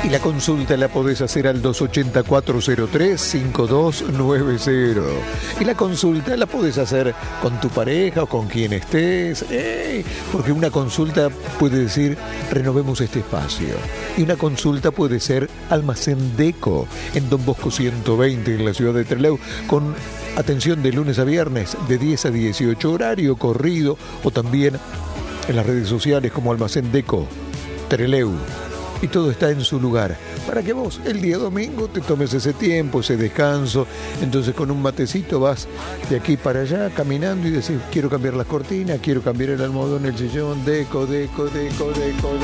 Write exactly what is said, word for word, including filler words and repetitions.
Y la consulta la podés hacer al dos ocho cuatro cero tres cinco dos nueve cero. Y la consulta la podés hacer con tu pareja o con quien estés. ¡Ey! Porque una consulta puede decir, renovemos este espacio. Y una consulta puede ser Almacén Deco, en Don Bosco ciento veinte, en la ciudad de Trelew, con atención de lunes a viernes, de diez a dieciocho, horario corrido, o también en las redes sociales como Almacén Deco Trelew. Y todo está en su lugar, para que vos el día domingo te tomes ese tiempo, ese descanso. Entonces con un matecito vas de aquí para allá caminando y decís, quiero cambiar las cortinas, quiero cambiar el almohadón, el sillón, deco, deco, deco, deco, deco.